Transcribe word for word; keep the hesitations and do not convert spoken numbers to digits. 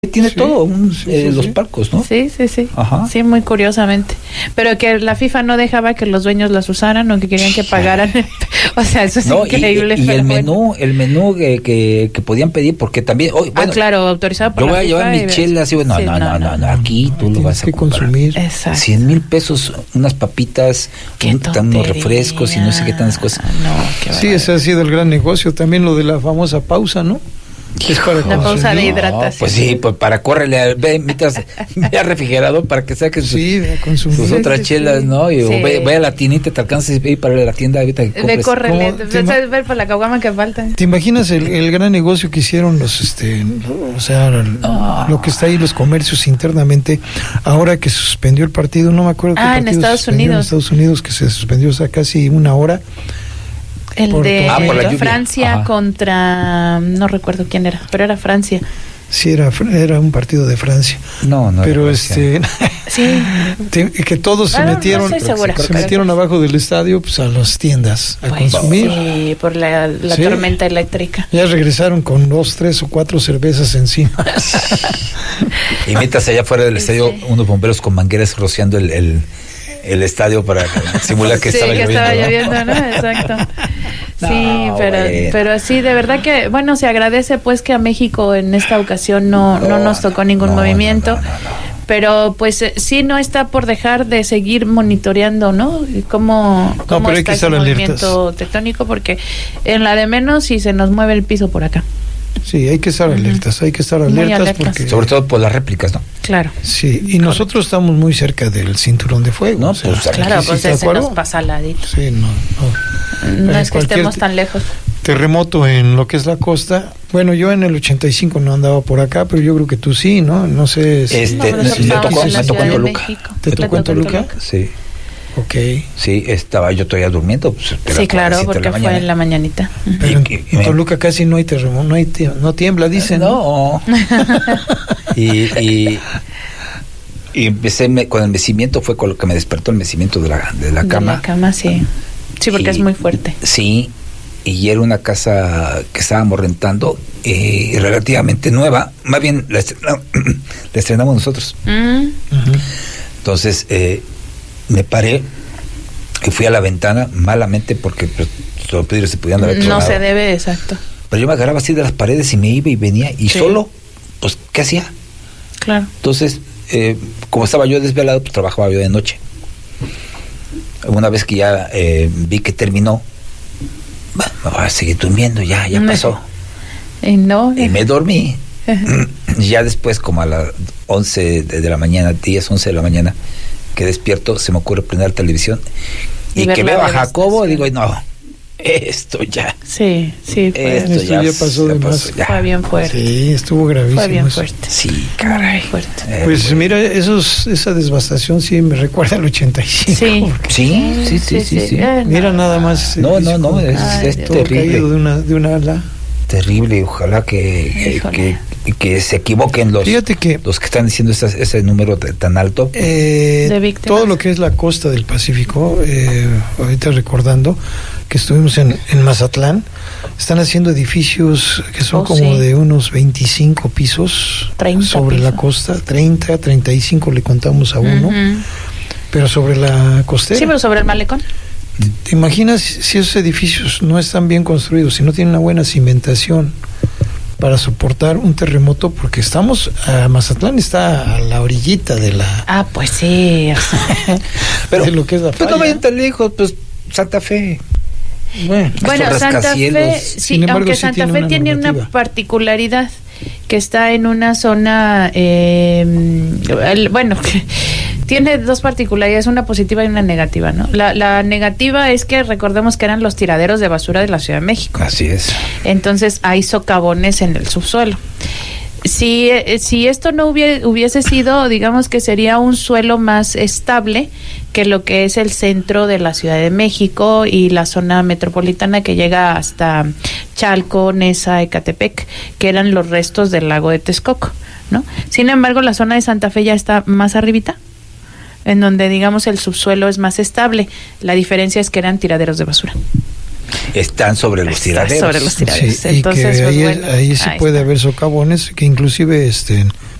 tiene sí, todo, un, sí, eh, sí, los sí. palcos, ¿no? Sí, sí, sí. Ajá. Sí, muy curiosamente. Pero que la FIFA no dejaba que los dueños las usaran o que querían que pagaran. O sea, eso es No, increíble. y, y el pero menú, bueno. el menú que, que, que podían pedir, porque también, oh, bueno, ah, claro, autorizado por yo la voy a FIFA llevar y- mis chelas y bueno, Sí, no, no, no, no, aquí tú lo Tienes vas a que comprar. consumir. Exacto. Cien mil pesos, unas papitas, Qué un, tan unos tontería. refrescos y no sé qué tantas cosas. No, qué Sí, barbaridad. ese ha sido el gran negocio. También lo de la famosa pausa, ¿no? Es para La pausa consumir. de hidratación. No, pues sí, pues para córrele, ve, mientras ve al refrigerador para que saques sus, Sí, de consumir. sus otras sí, chelas, sí. ¿no? Y Sí. o ve, ve a la tiendita, te alcanzas a ir para la tienda ahorita que Ve, compres. córrele, ¿Cómo? te- ¿Te te- ima- ver por la caguama que falta. ¿Te imaginas el, el gran negocio que hicieron los, este, o sea, el- Ah. lo que está ahí, los comercios internamente, ahora que se suspendió el partido, no me acuerdo qué Ah, en partido se Estados suspendió, Unidos. En Estados Unidos, que se suspendió, o sea, casi una hora. El Por de todo. Ah, por la lluvia. Francia Ajá. contra, no recuerdo quién era, pero era Francia. Sí, era, era un partido de Francia. No, no. Pero era este, Sí. te- que todos se Ah, no, no metieron, estoy segura, se pero- metieron abajo del estadio, pues a las tiendas a Pues consumir. sí, por la, la Sí. tormenta eléctrica. Ya regresaron con dos, tres o cuatro cervezas encima. Y mientras allá fuera del Sí, estadio, sí. unos bomberos con mangueras rociando el, el, el estadio para simular que sí, estaba que lloviendo. estaba ¿no? lloviendo, ¿no? Exacto. No, Sí, pero, bueno. pero sí, de verdad que, bueno, se agradece pues que a México en esta ocasión no, no, No, nos tocó ningún no, movimiento. no, no, no, no. Pero pues eh, sí no está por dejar de seguir monitoreando, ¿no? Cómo, cómo pero hay está que ese estar movimiento tectónico, porque en la de menos si se nos mueve el piso por acá. Sí, hay que estar Ujú. alertas, hay que estar Muy alertas, alertas. porque Sobre todo por las réplicas, ¿no? Claro. sí, y nosotros estamos muy cerca del cinturón de fuego. No, o sea, pues, aquí Claro, sí pues está ese fuego. nos pasa al ladito. Sí, no, no. No Eh, es que cualquier estemos te- tan lejos. Terremoto en lo que es la costa. Bueno, yo en el ochenta y cinco no andaba por acá, pero yo creo que tú sí, ¿no? No sé si... Este, No, me- nosotros me estábamos tocó- en la me tocó Ciudad en de Toluca. México. ¿Te Le tocó en Toluca? Sí, Ok. sí, estaba yo todavía durmiendo. Pues, era Sí, como las claro, siete de porque la fue mañana. en la mañanita. Pero en, Y- y- en Toluca casi no hay terremoto, no hay tie- no tiembla, dicen. No. y, y, y empecé me- con el mecimiento, fue con lo que me despertó el mecimiento de la, de la De cama. la cama, sí. Sí, porque Y- es muy fuerte. Sí, y era una casa que estábamos rentando, eh, relativamente nueva, más bien la, estrena- la estrenamos nosotros. Mm, Ujú. Entonces eh, me paré y fui a la ventana malamente porque pues, los vidrios se podían haber no tronado. se debe, exacto. Pero yo me agarraba así de las paredes y me iba y venía y Sí. solo, pues, ¿qué hacía? Claro. Entonces, eh, como estaba yo desvelado, pues trabajaba yo de noche. Una vez que ya eh, vi que terminó, "Bah, me voy a seguir durmiendo, ya, ya Me- pasó. Y no. Y me dormí. Y ya después, como a las once de, de la mañana, diez, once de la mañana, que despierto, se me ocurre prender televisión. Y Y, ver que la veo a Jacobo, devastación. digo, no, esto ya. Sí, sí, fue, Esto, Esto ya pasó de más. ya. fue bien fuerte. Sí, estuvo gravísimo. Fue bien eso. fuerte. Sí, caray. Muy fuerte. Eh, Pues bueno. mira, esos, esa devastación sí me recuerda al ochenta y cinco. Sí. porque Sí, sí, sí, sí, sí. Eh, Mira nada más. ese No, no, edificio no, como es, Ay, es Dios. todo terrible. caído de una, de una ala. Terrible, ojalá que, Híjole. que, que se equivoquen los, Fíjate que los que están diciendo esas- ese número de- tan alto. eh, De víctimas. todo lo que es la costa del Pacífico, eh, ahorita recordando que estuvimos en, en Mazatlán, están haciendo edificios que son Oh, como sí. de unos veinticinco pisos treinta sobre la pisos. costa, treinta, treinta y cinco le contamos a uno, Ujú. pero sobre la costera. Sí, pero sobre el malecón. ¿Te imaginas si esos edificios no están bien construidos, si no tienen una buena cimentación para soportar un terremoto? Porque estamos, a Mazatlán está a la orillita de la Ah, pues sí. o sea. Pero, de lo que es la pues no falla. vayan tan lejos, pues Santa Fe. Bueno, Bueno, Estos Santa rascacielos. Fe, sí, Sin embargo, aunque sí Santa tiene Fe una tiene una normativa. particularidad, que está en una zona, eh, el- bueno, tiene dos particularidades, una positiva y una negativa, ¿no? La, la negativa es que recordemos que eran los tiraderos de basura de la Ciudad de México. Así es. Entonces hay socavones en el subsuelo. Si, eh, si esto no hubiera, hubiese sido, digamos que sería un suelo más estable que lo que es el centro de la Ciudad de México y la zona metropolitana que llega hasta Chalco, Nesa, Ecatepec, que eran los restos del lago de Texcoco, ¿no? Sin embargo, la zona de Santa Fe ya está más arribita, en donde, digamos, el subsuelo es más estable. La diferencia es que eran tiraderos de basura. están sobre los Está tiraderos. sobre los tiraderos. Sí, Entonces, y que pues, ahí, bueno, ahí sí ahí puede está. haber socavones que inclusive este